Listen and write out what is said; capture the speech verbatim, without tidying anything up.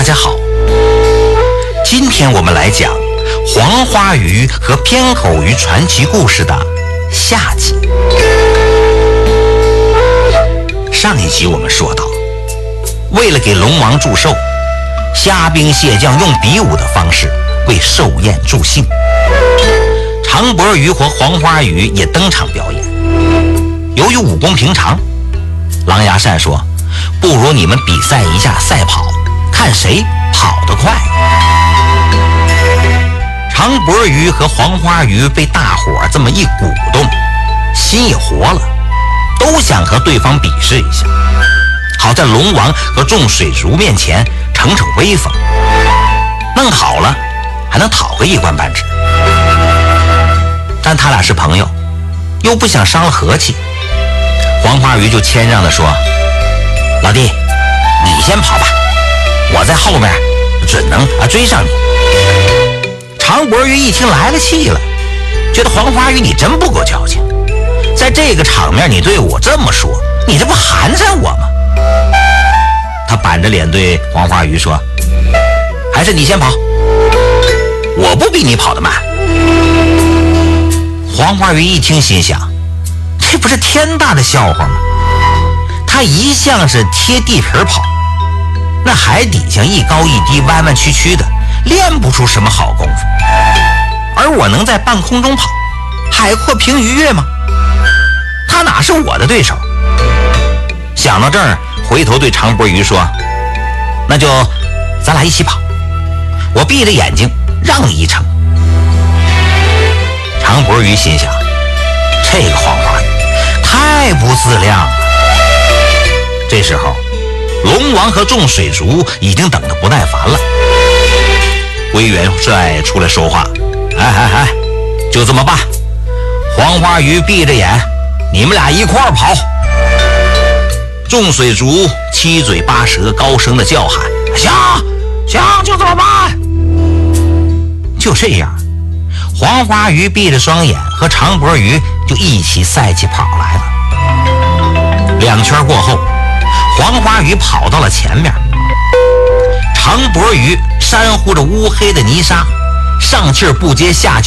家好，今天我们来讲黄花鱼和偏口鱼传奇故事的下集。上一集我们说到，为了给龙王祝寿，虾兵蟹将用比武的方式为寿宴助兴，长脖鱼和黄花鱼也登场表演。由于武功平常，狼牙扇说，不如你们比赛一下赛跑，看谁跑得快。长脖鱼和黄花鱼被大伙儿这么一鼓动，心也活了，都想和对方比试一下，好在龙王和众水族面前逞逞威风，弄好了还能讨个一官半职。但他俩是朋友，又不想伤了和气，黄花鱼就谦让地说，老弟，你先跑吧，我在后面准能啊追上你。长脖鱼一听来了气了，觉得黄花鱼你真不够矫情，在这个场面你对我这么说，你这不寒碜我吗？他板着脸对黄花鱼说，还是你先跑，我不比你跑得慢。黄花鱼一听心想，这不是天大的笑话吗？他一向是贴地皮跑，那海底下一高一低弯弯曲曲的，练不出什么好功夫，而我能在半空中跑，海阔凭鱼跃吗？他哪是我的对手？想到这儿，回头对长脖鱼说，那就咱俩一起跑，我闭着眼睛让你一程。长脖鱼心想，这个黄花鱼太不自量了。这时候龙王和众水族已经等得不耐烦了，龟元帅出来说话，哎哎哎，就这么办，黄花鱼闭着眼，你们俩一块儿跑。众水族七嘴八舌高声的叫喊，行行，就这么办。就这样，黄花鱼闭着双眼和长脖鱼就一起赛起跑来了。两圈过后，黄花鱼跑到了前面，长脖鱼扇呼着乌黑的泥沙，上气儿不接下气儿